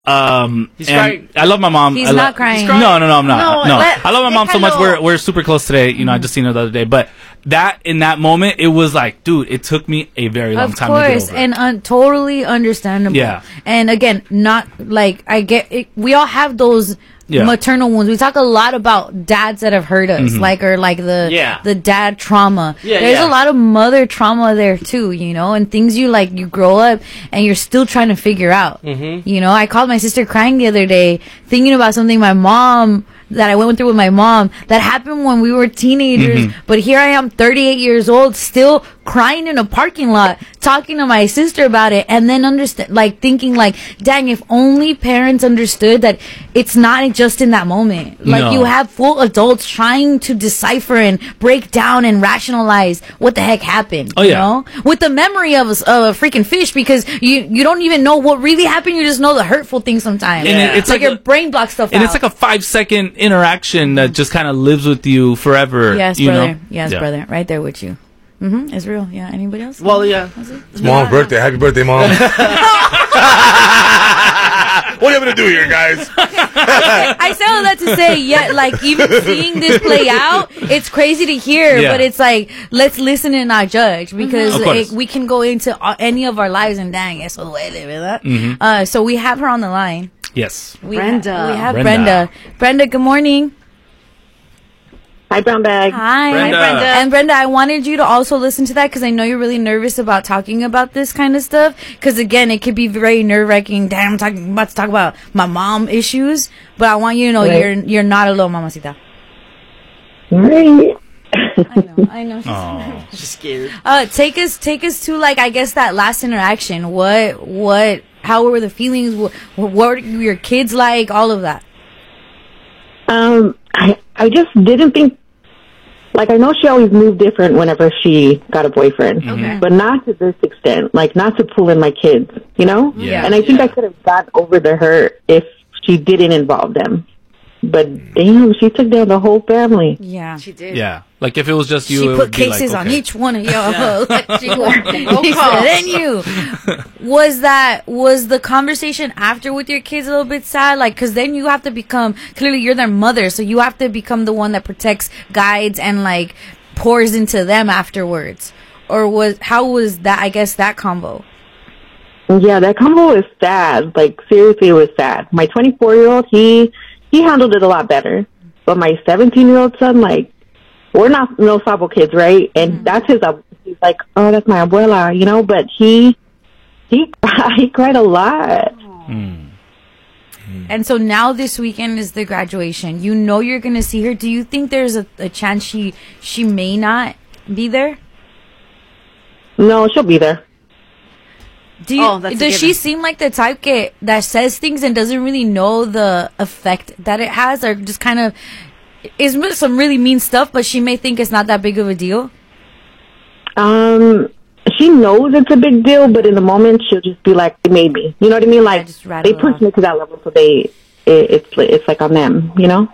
He's crying. I love my mom. He's not crying. No, I'm not. No. I love my mom so much. We're super close today. You know, I just seen her the other day. But in that moment, it was like, dude, it took me a very long time to get over. Of course, and totally understandable. Yeah. And again, not like I get it. We all have those maternal wounds. We talk a lot about dads that have hurt us, the dad trauma. There's a lot of mother trauma there too, you know, and things you grow up and you're still trying to figure out. You know, I called my sister crying the other day, thinking about something that I went through with my mom that happened when we were teenagers. But here I am, 38 years old, still crying in a parking lot, talking to my sister about it, and then thinking dang, if only parents understood that it's not just in that moment. You have full adults trying to decipher and break down and rationalize what the heck happened. You know, with the memory of a freaking fish, because you don't even know what really happened. You just know the hurtful things sometimes. And it's like your brain blocks stuff and out. It's like a 5-second interaction that just kind of lives with you forever. Yes, you brother. know? Yes, brother. Right there with you. It's real. Yeah. Anybody else? Well, yeah. It's Mom's birthday. Happy birthday, Mom. What are you going to do here, guys? I say all that to say, even seeing this play out, it's crazy to hear, but it's like, let's listen and not judge, because we can go into any of our lives and dang, eso duele, ¿verdad? So we have her on the line. Yes. Brenda. We have Brenda. Brenda, good morning. Hi, Brown Bag. Hi, Brenda. And Brenda, I wanted you to also listen to that because I know you're really nervous about talking about this kind of stuff. Because again, it could be very nerve-wracking. Damn, I'm about to talk about my mom issues, but I want you to know you're not alone, mamacita. Right. I know. She's scared. Take us to I guess that last interaction. How were the feelings? What were your kids like? All of that. I just didn't think. I know she always moved different whenever she got a boyfriend, but not to this extent. Not to pull in my kids, you know? Yeah. And I think I could have got over the hurt if she didn't involve them. But damn, she took down the whole family. Yeah, she did. Yeah, if it was just you, she it put would cases be on each one of y'all. She said, and you. Was the conversation after with your kids a little bit sad? Because then you have to become, clearly you're their mother, so you have to become the one that protects, guides, and pours into them afterwards. Or how was that? I guess that combo. Yeah, that combo was sad. Seriously, it was sad. My 24-year-old, he handled it a lot better. But my 17-year-old son, we're not no sabo kids, right? And that's his, he's like, oh, that's my abuela, you know? But he cried a lot. And so now this weekend is the graduation. You know you're going to see her. Do you think there's a chance she may not be there? No, she'll be there. Does she seem like the type that says things and doesn't really know the effect that it has, or just kind of is some really mean stuff, but she may think it's not that big of a deal? She knows it's a big deal, but in the moment she'll just be like, maybe. You know what I mean? They push me to that level, so it's on them, you know?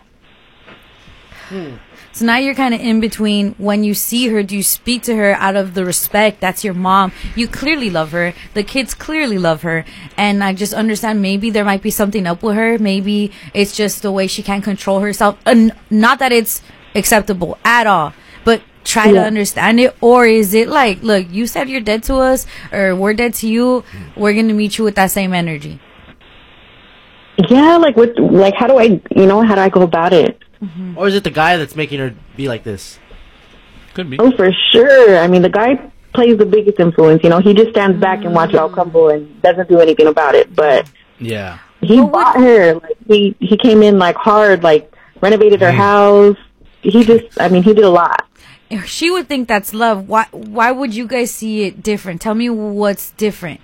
So now you're kind of in between. When you see her, do you speak to her out of the respect? That's your mom. You clearly love her. The kids clearly love her. And I just understand maybe there might be something up with her. Maybe it's just the way she can't control herself. Not that it's acceptable at all, but try to understand it. Or is it look, you said you're dead to us, or we're dead to you. We're going to meet you with that same energy. Yeah, how do I go about it? Or is it the guy that's making her be like this? Could be. Oh, for sure. I mean, the guy plays the biggest influence. You know, he just stands back and watches it all crumble and doesn't do anything about it. But yeah, he bought her. He came in hard, renovated her house. He did a lot. She would think that's love. Why would you guys see it different? Tell me what's different.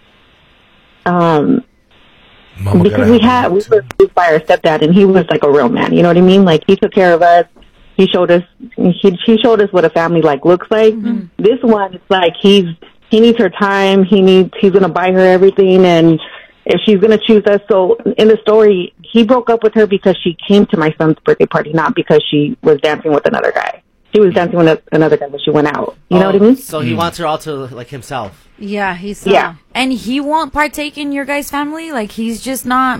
Because we were raised by our stepdad, and he was a real man. You know what I mean? He took care of us. He showed us. He showed us what a family looks like. Mm-hmm. This one, it's he needs her time. He's gonna buy her everything, and if she's gonna choose us. So in the story, he broke up with her because she came to my son's birthday party, not because she was dancing with another guy. She was dancing with another guy when she went out. You know what I mean? So he wants her all to himself. Yeah, he saw. Yeah. And he won't partake in your guys' family? Like, he's just not